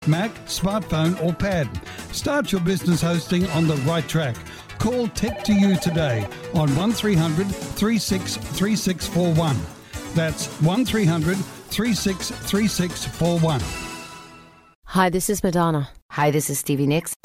Mac, smartphone or pad. Start your business hosting on the right track. Call Tech2U today on 1300 363641. That's 1300 363641. Hi, this is Madonna. Hi, this is Stevie Nicks.